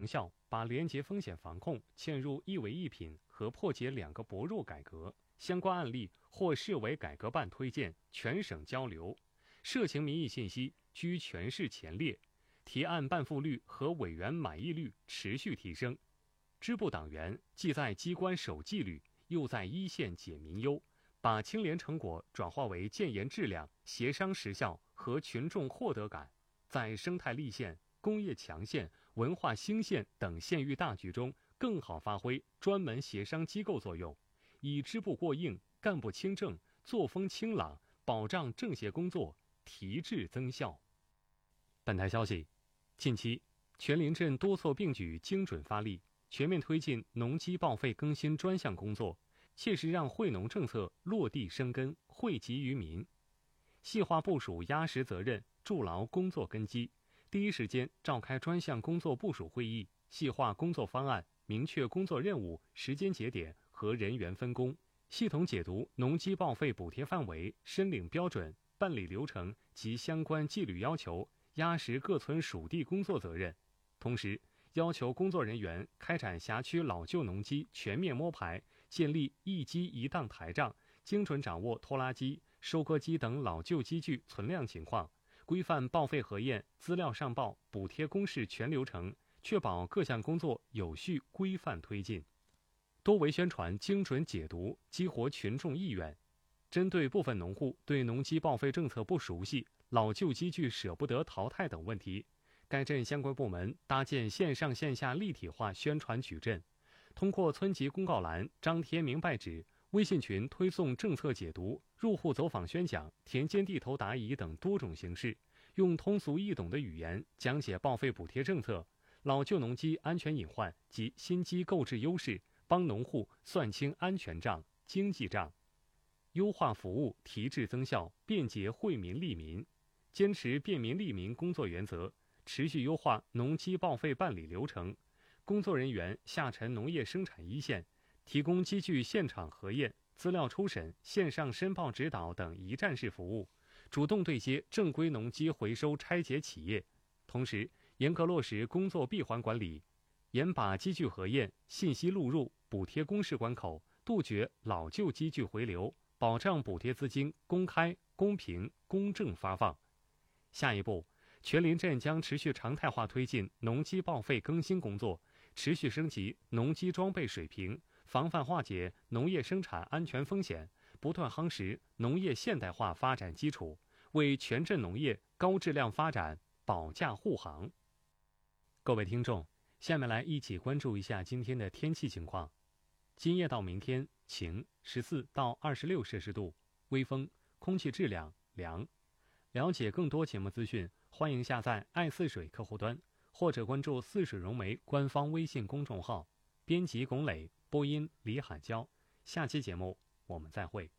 效，把廉洁风险防控嵌入一为一品和破解两个薄弱改革相关案例，或市委改革办推荐，全省交流，社情民意信息居全市前列，提案办复率和委员满意率持续提升。支部党员既在机关守纪律，又在一线解民忧，把清廉成果转化为建言质量、协商实效和群众获得感，在生态立县、工业强县、文化兴县等县域大局中更好发挥专门协商机构作用，以支部过硬、干部清正、作风清朗，保障政协工作提质增效。本台消息，近期全临镇多措并举精准发力，全面推进农机报废更新专项工作，切实让惠农政策落地生根，惠及于民。细化部署压实责任，筑牢工作根基，第一时间召开专项工作部署会议，细化工作方案，明确工作任务、时间节点和人员分工，系统解读农机报废补贴范围、申领标准、办理流程及相关纪律要求，压实各村属地工作责任。同时，要求工作人员开展辖区老旧农机全面摸排，建立一机一档台账，精准掌握拖拉机、收割机等老旧机具存量情况，规范报废核验、资料上报、补贴公示全流程，确保各项工作有序规范推进。多维宣传精准解读，激活群众意愿。针对部分农户对农机报废政策不熟悉、老旧机具舍不得淘汰等问题，该镇相关部门搭建线上线下立体化宣传矩阵，通过村级公告栏、张贴明白纸、微信群推送政策解读、入户走访宣讲、田间地头答疑等多种形式，用通俗易懂的语言讲解报废补贴政策、老旧农机安全隐患及新机购置优势，帮农户算清安全账、经济账。优化服务，提质增效，便捷惠民利民。坚持便民利民工作原则，持续优化农机报废办理流程，工作人员下沉农业生产一线，提供机具现场核验、资料初审、线上申报指导等一站式服务，主动对接正规农机回收拆解企业。同时，严格落实工作闭环管理，严把机具核验、信息录入、补贴公示关口，杜绝老旧机具回流，保障补贴资金公开、公平、公正发放。下一步，全临镇将持续常态化推进农机报废更新工作，持续升级农机装备水平，防范化解农业生产安全风险，不断夯实农业现代化发展基础，为全镇农业高质量发展保驾护航。各位听众，下面来一起关注一下今天的天气情况。今夜到明天晴，14到26摄氏度，微风，空气质量良。了解更多节目资讯，欢迎下载爱似水客户端，或者关注似水融媒官方微信公众号。编辑龚磊，播音李海娇。下期节目我们再会。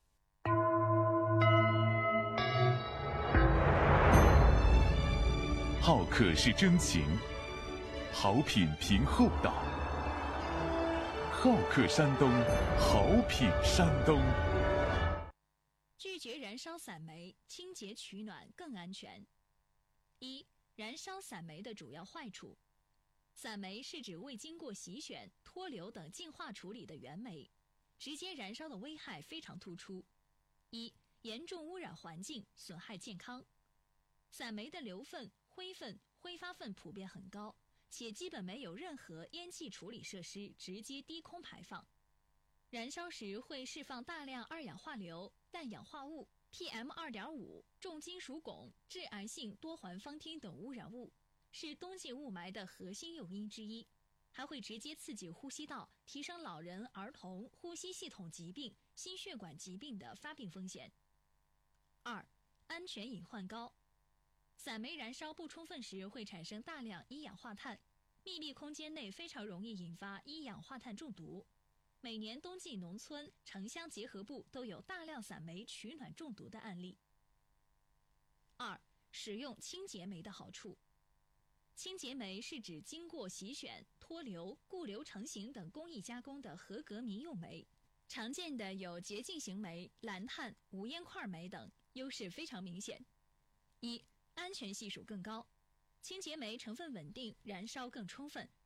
好客是真情，好品凭厚道。好客山东，好品山东。 拒绝燃烧散煤，清洁取暖更安全。一、燃烧散煤的主要坏处。散煤是指未经过洗选、脱硫等净化处理的原煤，直接燃烧的危害非常突出。一、严重污染环境，损害健康。散煤的硫分、灰分、挥发分普遍很高，且基本没有任何烟气处理设施直接低空排放。燃烧时会释放大量二氧化硫、氮氧化物、PM2.5、重金属汞、致癌性多环芳烃等污染物，是冬季雾霾的核心诱因之一，还会直接刺激呼吸道，提升老人、儿童呼吸系统疾病、心血管疾病的发病风险。二、安全隐患高。散煤燃烧不充分时会产生大量一氧化碳，密闭空间内非常容易引发一氧化碳中毒。每年冬季农村、城乡结合部都有大量散煤取暖中毒的案例。二、使用清洁煤的好处。清洁煤是指经过洗选、脱硫、固硫成型等工艺加工的合格民用煤，常见的有洁净型煤、蓝碳、无烟块煤等，优势非常明显。一、安全系数更高。清洁煤成分稳定，燃烧更充分，